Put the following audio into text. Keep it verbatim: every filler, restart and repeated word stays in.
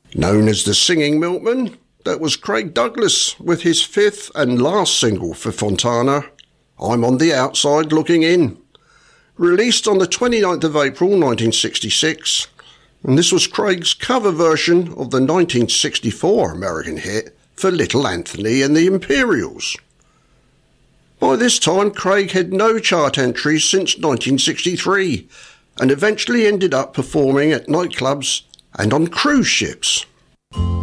Known as the Singing Milkman, that was Craig Douglas with his fifth and last single for Fontana, I'm on the Outside Looking In, released on the twenty-ninth of April nineteen sixty-six, and this was Craig's cover version of the nineteen sixty-four American hit for Little Anthony and the Imperials. By this time, Craig had no chart entries since nineteen sixty-three, and eventually ended up performing at nightclubs and on cruise ships.